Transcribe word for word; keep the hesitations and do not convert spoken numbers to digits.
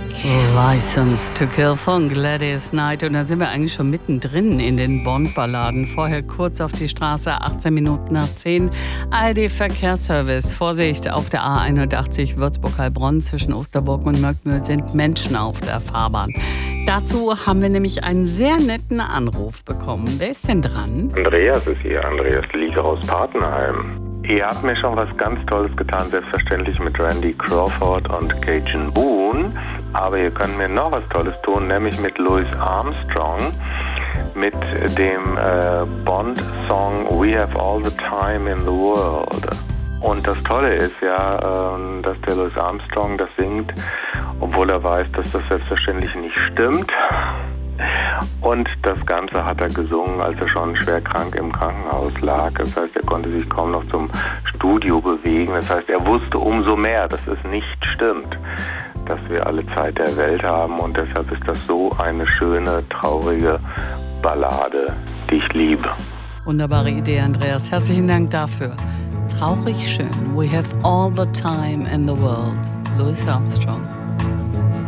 License to Kill von Gladys Knight. Und da sind wir eigentlich schon mittendrin in den Bond-Balladen. Vorher kurz auf die Straße, achtzehn Minuten nach zehn. A R D-Verkehrsservice. Vorsicht, auf der A einundachtzig Würzburg-Heilbronn zwischen Osterburg und Möckmühl sind Menschen auf der Fahrbahn. Dazu haben wir nämlich einen sehr netten Anruf bekommen. Wer ist denn dran? Andreas ist hier, Andreas Lieger aus Patenheim. Ihr habt mir schon was ganz Tolles getan, selbstverständlich mit Randy Crawford und Cajun Boone. Aber ihr könnt mir noch was Tolles tun, nämlich mit Louis Armstrong, mit dem äh, Bond-Song We Have All the Time in the World. Und das Tolle ist ja, äh, dass der Louis Armstrong das singt, obwohl er weiß, dass das selbstverständlich nicht stimmt. Und das Ganze hat er gesungen, als er schon schwer krank im Krankenhaus lag. Das heißt, er konnte sich kaum noch zum Studio bewegen. Das heißt, er wusste umso mehr, dass es nicht stimmt, dass wir alle Zeit der Welt haben. Und deshalb ist das so eine schöne, traurige Ballade, die ich liebe. Wunderbare Idee, Andreas. Herzlichen Dank dafür. Traurig schön. We have all the time in the world. Louis Armstrong.